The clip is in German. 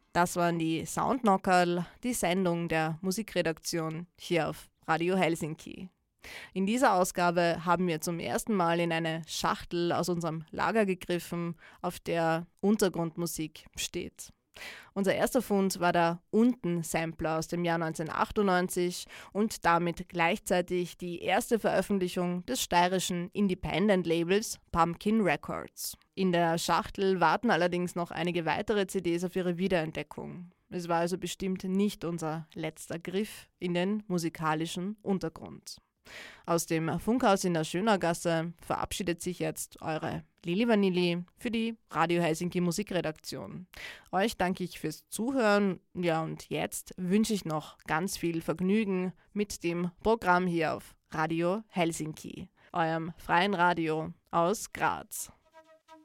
Das waren die Soundknockerl, die Sendung der Musikredaktion hier auf Radio Helsinki. In dieser Ausgabe haben wir zum ersten Mal in eine Schachtel aus unserem Lager gegriffen, auf der Untergrundmusik steht. Unser erster Fund war der Unten-Sampler aus dem Jahr 1998 und damit gleichzeitig die erste Veröffentlichung des steirischen Independent-Labels Pumpkin Records. In der Schachtel warten allerdings noch einige weitere CDs auf ihre Wiederentdeckung. Es war also bestimmt nicht unser letzter Griff in den musikalischen Untergrund. Aus dem Funkhaus in der Schönergasse verabschiedet sich jetzt eure Lili Vanilli für die Radio Helsinki Musikredaktion. Euch danke ich fürs Zuhören. Ja, und jetzt wünsche ich noch ganz viel Vergnügen mit dem Programm hier auf Radio Helsinki, eurem freien Radio aus Graz.